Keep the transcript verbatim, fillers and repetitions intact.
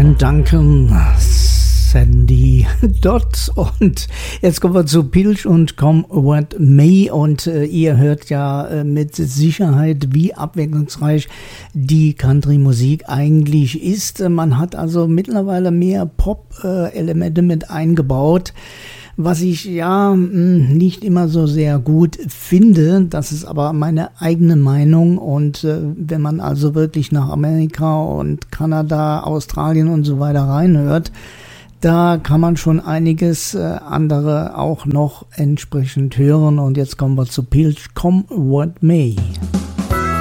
Ian Duncan, Sandy Dot, und jetzt kommen wir zu Pilch und Come What May, und äh, ihr hört ja äh, mit Sicherheit, wie abwechslungsreich die Country-Musik eigentlich ist. Man hat also mittlerweile mehr Pop-Elemente äh, mit eingebaut, was ich ja nicht immer so sehr gut finde. Das ist aber meine eigene Meinung. Und äh, wenn man also wirklich nach Amerika und Kanada, Australien und so weiter reinhört, da kann man schon einiges äh, andere auch noch entsprechend hören. Und jetzt kommen wir zu Pilch, Come What May.